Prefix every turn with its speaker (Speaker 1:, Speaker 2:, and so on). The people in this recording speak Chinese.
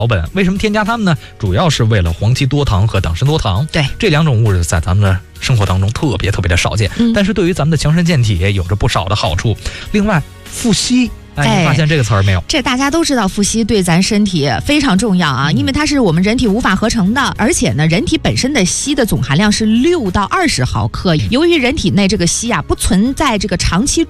Speaker 1: 苯。为什么添加它们呢？主要是为了黄芪多糖和党参多糖。
Speaker 2: 对，
Speaker 1: 这两种物质在咱们的生活当中特别的少见，但是对于咱们的强身健体有着不少的好处。另外，复硒。你发现这个词儿没有？
Speaker 2: 这大家都知道，复硒对咱身体非常重要啊，因为它是我们人体无法合成的，而且呢，人体本身的硒的总含量是6到20毫克。由于人体内这个硒不存在这个长期